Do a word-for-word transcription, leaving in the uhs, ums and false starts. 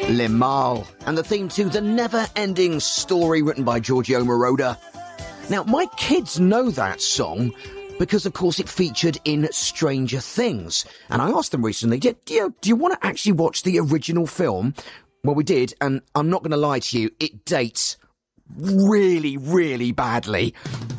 Limahl, and the theme to The Never-Ending Story, written by Giorgio Moroder. Now, my kids know that song because, of course, it featured in Stranger Things. And I asked them recently, do you, do you want to actually watch the original film? Well, we did, and I'm not going to lie to you, it dates really, really badly.